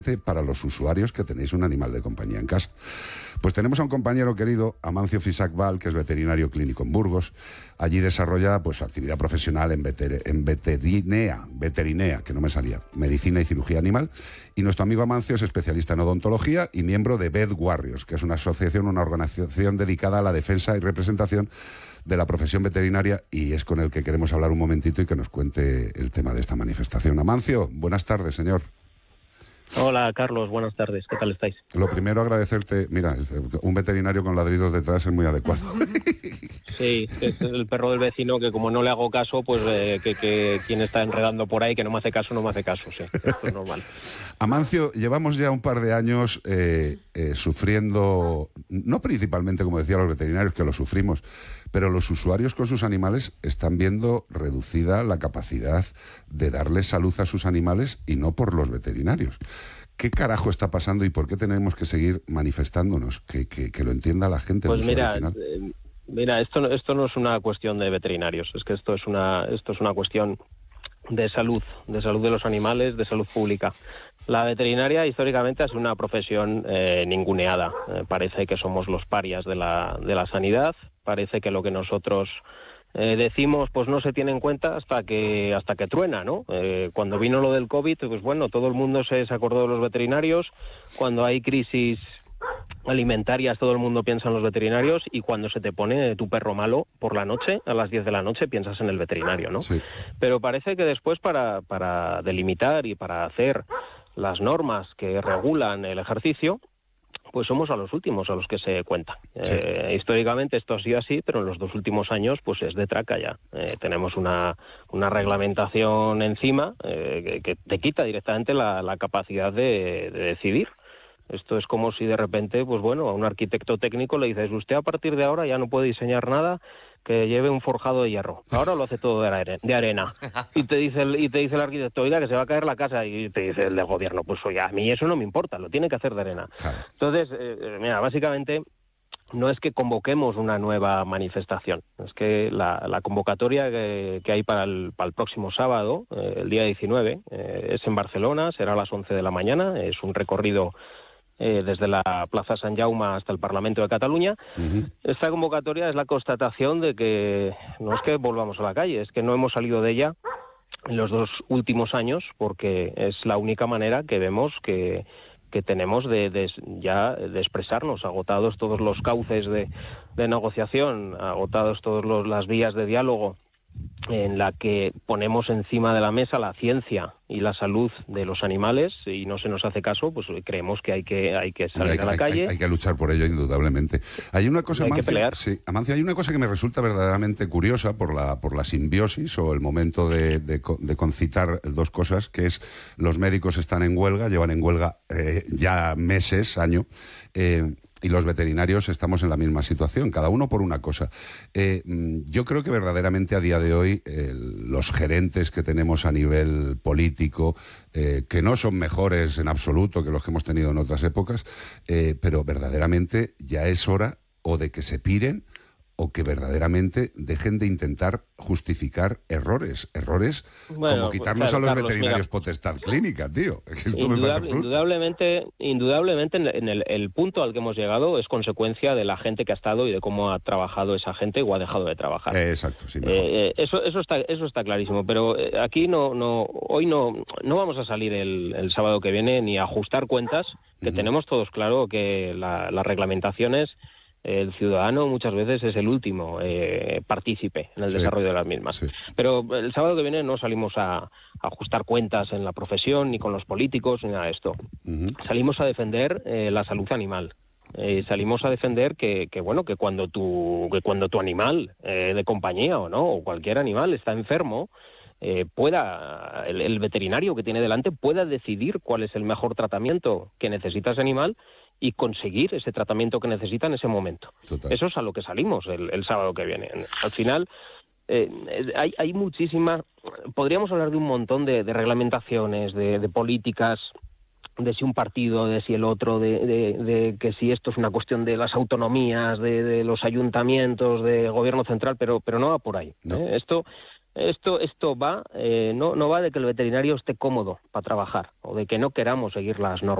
para los usuarios que tenéis un animal de compañía en casa. Pues tenemos a un compañero querido, Amancio Fisac-Val, que es veterinario clínico en Burgos. Allí desarrolla pues su actividad profesional en veterinea, que no me salía, medicina y cirugía animal. Y nuestro amigo Amancio es especialista en odontología y miembro de Vet Warriors, que es una asociación, una organización dedicada a la defensa y representación de la profesión veterinaria, y es con el que queremos hablar un momentito y que nos cuente el tema de esta manifestación. Amancio, buenas tardes, señor. Hola, Carlos, buenas tardes. ¿Qué tal estáis? Lo primero, agradecerte. Mira, un veterinario con ladridos detrás es muy adecuado. Sí, es el perro del vecino que como no le hago caso, pues que quien está enredando por ahí, que no me hace caso, sí. Esto es normal. Amancio, llevamos ya un par de años sufriendo, no principalmente, como decía, los veterinarios, que lo sufrimos, pero los usuarios con sus animales están viendo reducida la capacidad de darle salud a sus animales, y no por los veterinarios. ¿Qué carajo está pasando y por qué tenemos que seguir manifestándonos? Que lo entienda la gente. Pues mira, esto no es una cuestión de veterinarios, es que esto es una cuestión de salud de los animales, de salud pública. La veterinaria históricamente ha sido una profesión ninguneada. Parece que somos los parias de la sanidad, parece que lo que nosotros decimos pues no se tiene en cuenta hasta que truena, ¿no? Cuando vino lo del COVID, pues bueno, todo el mundo se acordó de los veterinarios. Cuando hay crisis alimentarias, todo el mundo piensa en los veterinarios, y cuando se te pone tu perro malo por la noche, a las 10 de la noche, piensas en el veterinario, ¿no? Sí. Pero parece que después para delimitar y para hacer las normas que regulan el ejercicio, pues somos a los últimos a los que se cuenta. Sí. Históricamente esto ha sido así, pero en los 2 últimos años pues es de traca ya. Tenemos una reglamentación encima que te quita directamente la capacidad de decidir. Esto es como si de repente, pues bueno, a un arquitecto técnico le dices: usted a partir de ahora ya no puede diseñar nada que lleve un forjado de hierro. Ahora lo hace todo de arena. Y te dice el arquitecto: oiga, que se va a caer la casa. Y te dice el de gobierno: pues oye, a mí eso no me importa, lo tiene que hacer de arena. Claro. Entonces, mira, básicamente no es que convoquemos una nueva manifestación, es que la convocatoria que hay para el próximo sábado, el día 19, es en Barcelona, será a las 11 de la mañana, es un recorrido desde la Plaza Sant Jaume hasta el Parlamento de Cataluña. Uh-huh. Esta convocatoria es la constatación de que no es que volvamos a la calle, es que no hemos salido de ella en los 2 últimos años, porque es la única manera que vemos que tenemos de expresarnos, agotados todos los cauces de negociación, agotados todas las vías de diálogo en la que ponemos encima de la mesa la ciencia y la salud de los animales, y no se nos hace caso, pues creemos que hay que salir a la calle. Hay que luchar por ello, indudablemente. Hay una cosa, Amancio, hay una cosa que me resulta verdaderamente curiosa por la simbiosis o el momento de concitar 2 cosas, que es: los médicos están en huelga, llevan en huelga ya meses, año, y los veterinarios estamos en la misma situación, cada uno por una cosa. Yo creo que verdaderamente a día de hoy los gerentes que tenemos a nivel político, que no son mejores en absoluto que los que hemos tenido en otras épocas, pero verdaderamente ya es hora o de que se piren o que verdaderamente dejen de intentar justificar errores bueno, como quitarnos a los Carlos, veterinarios potestad clínica, tío. Esto indudablemente en el punto al que hemos llegado es consecuencia de la gente que ha estado y de cómo ha trabajado esa gente o ha dejado de trabajar. Exacto, sí. Eso está clarísimo, pero aquí hoy no vamos a salir el sábado que viene ni a ajustar cuentas, que uh-huh. Tenemos todos claro que las reglamentaciones, el ciudadano muchas veces es el último partícipe en el desarrollo de las mismas. Sí. Pero el sábado que viene no salimos a ajustar cuentas en la profesión, ni con los políticos, ni nada de esto. Uh-huh. Salimos a defender la salud animal. Salimos a defender que cuando tu animal de compañía o cualquier animal está enfermo, pueda el veterinario que tiene delante pueda decidir cuál es el mejor tratamiento que necesita ese animal y conseguir ese tratamiento que necesita en ese momento. Total. Eso es a lo que salimos el sábado que viene. Al final hay muchísimas... Podríamos hablar de un montón de reglamentaciones, de políticas, de si un partido, de si el otro, de que si esto es una cuestión de las autonomías, de los ayuntamientos, de gobierno central, pero no va por ahí. No. Esto Esto va, no va de que el veterinario esté cómodo para trabajar o de que no queramos seguir las normas.